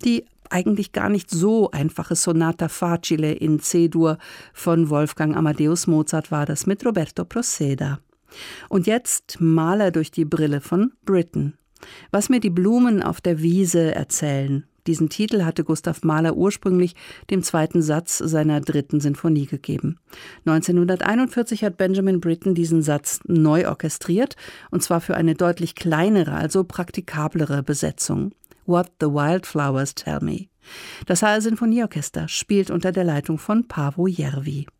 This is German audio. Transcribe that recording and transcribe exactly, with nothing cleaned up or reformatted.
Die eigentlich gar nicht so einfache Sonata Facile in C-Dur von Wolfgang Amadeus Mozart war das mit Roberto Proceda. Und jetzt Maler durch die Brille von Britten. Was mir die Blumen auf der Wiese erzählen. Diesen Titel hatte Gustav Mahler ursprünglich dem zweiten Satz seiner dritten Sinfonie gegeben. neunzehnhunderteinundvierzig hat Benjamin Britten diesen Satz neu orchestriert, und zwar für eine deutlich kleinere, also praktikablere Besetzung. What the Wildflowers Tell Me. Das H R Sinfonieorchester spielt unter der Leitung von Paavo Järvi.